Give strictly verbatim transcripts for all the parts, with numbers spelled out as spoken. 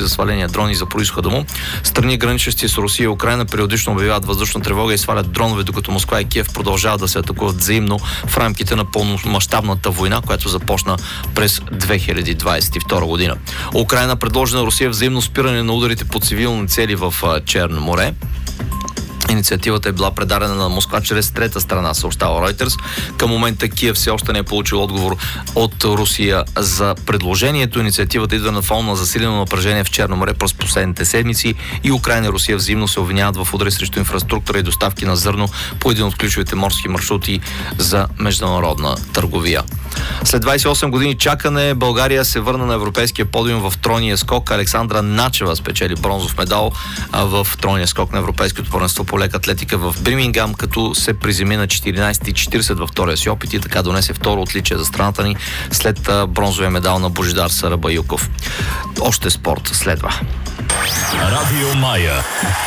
за сваления дрони за происхода му. Страни, граничещи с Русия и Украина, периодично обявяват въздушна тревога и свалят дронове, докато Москва и Киев продължават да се атакуват взаимно в рамките на пълномащабната война, която започна през две хиляди двадесет и втора година. Украина предложи на Русия взаимно спиране на ударите по цивилни цели в Черно море. Инициативата е била предадена на Москва чрез трета страна, съобщава Reuters. Към момента Киев все още не е получил отговор от Русия за предложението. Инициативата идва на фона на засилено напрежение в Черно море през последните седмици и Украина и Русия взаимно се обвиняват в удари срещу инфраструктура и доставки на зърно по един от ключовите морски маршрути за международна търговия. След двадесет и осем години чакане, България се върна на европейския подиум в тройния скок. Александра Начева спечели бронзов медал в тройния скок на Европейското първенство по лека атлетика в Бирмингам, като се приземи на четиринадесет и четиридесет във втория си опит и така донесе второ отличие за страната ни след бронзовия медал на Божидар Сарабаюков. Още спорт следва. Радио Мая.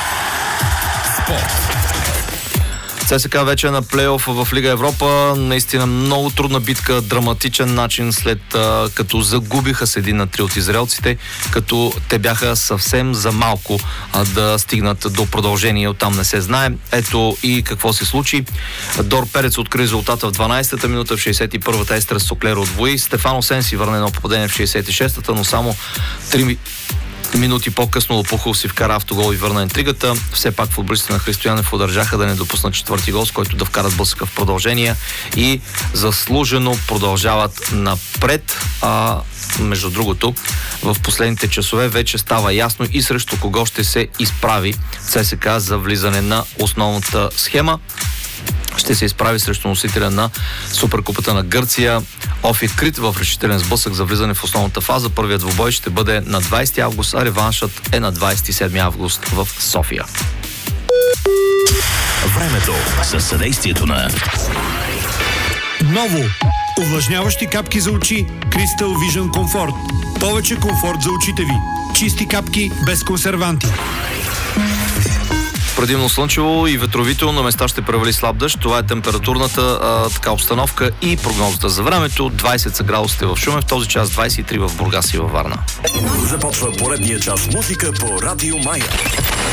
Спорт. ЦСКА вече е на плейоф в Лига Европа. Наистина много трудна битка, драматичен начин, след а, като загубиха с един на три от израелците, като те бяха съвсем за малко а, да стигнат до продължение, оттам не се знае. Ето и какво се случи. Дор Перец откри резултата в дванадесета минута, в шейсет и първата Естра Соклер отвои. Стефано Сенси върна едно попадение в шейсет и шестата, но само три минути по-късно Лопухов си вкара автогол и върна интригата. Все пак футболистите на Христоянев удържаха да не допуснат четвърти гол, с който да вкарат блъсъка в продължение и заслужено продължават напред. А, между другото, в последните часове вече става ясно и срещу кого ще се изправи ЦСКА за влизане на основната схема. Ще се изправи срещу носителя на Суперкупата на Гърция Офи Крит в решителен сблъсък за влизане в основната фаза. Първият двубой ще бъде на двадесети август, а реваншът е на двадесет и седми август в София. Времето със съдействието на Ново! Увлажняващи капки за очи Crystal Vision Comfort. Повече комфорт за очите ви. Чисти капки без консерванти. Предимно слънчево и ветровито, на места ще превали слаб дъжд. Това е температурната а, така обстановка и прогнозата за времето. двадесет са градусите в Шумен, в този час двадесет и три в Бургас и във Варна. Започва поредния час музика по Радио Мая.